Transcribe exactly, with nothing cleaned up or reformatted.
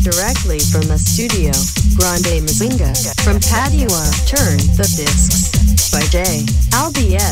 directly from the studio. Grande Mazinga from Padua. Turn the Discs by J. L B S.